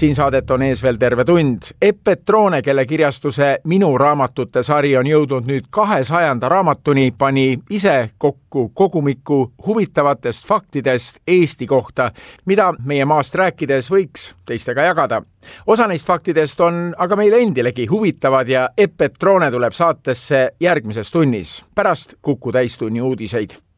Siin saadet on ees veel terve tund. Epp Petrone, kelle kirjastuse Minu raamatute sari on jõudnud nüüd 200. raamatuni, pani ise kokku kogumiku huvitavatest faktidest Eesti kohta, mida meie maast rääkides võiks teistega jagada. Osa neist faktidest on aga meile endilegi huvitavad ja Epp Petrone tuleb saatesse järgmises tunnis, pärast Kuku täistunni uudiseid.